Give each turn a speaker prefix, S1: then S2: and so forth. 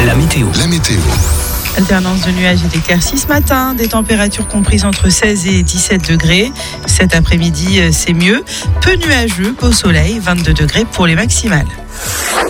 S1: La météo.
S2: Alternance de nuages et d'éclaircies ce matin, des températures comprises entre 16 et 17 degrés. Cet après-midi, c'est mieux. Peu nuageux, beau soleil, 22 degrés pour les maximales.